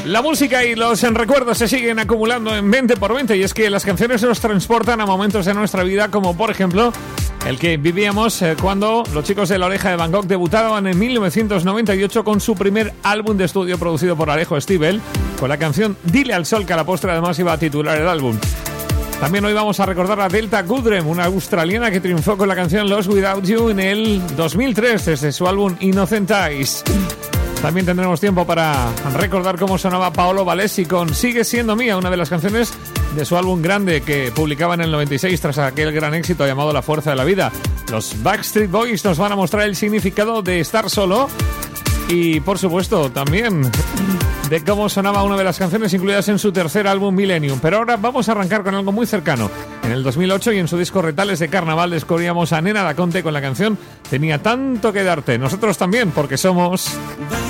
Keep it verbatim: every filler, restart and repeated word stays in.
La música y los recuerdos se siguen acumulando en veinte por veinte y es que las canciones nos transportan a momentos de nuestra vida como por ejemplo el que vivíamos eh, cuando los chicos de La Oreja de Van Gogh debutaban en mil novecientos noventa y ocho con su primer álbum de estudio producido por Alejo Stivel con la canción Dile al Sol, que a la postre además iba a titular el álbum. También hoy vamos a recordar a Delta Goodrem, una australiana que triunfó con la canción Lost Without You en el dos mil tres desde su álbum Innocent Eyes. También tendremos tiempo para recordar cómo sonaba Paolo Valesi con Sigue siendo mía, una de las canciones de su álbum Grande que publicaba en el noventa y seis tras aquel gran éxito llamado La Fuerza de la Vida. Los Backstreet Boys nos van a mostrar el significado de estar solo y, por supuesto, también de cómo sonaba una de las canciones incluidas en su tercer álbum Millennium. Pero ahora vamos a arrancar con algo muy cercano. En el dos mil ocho y en su disco Retales de Carnaval descubríamos a Nena Daconte con la canción Tenía tanto que darte. Nosotros también, porque somos...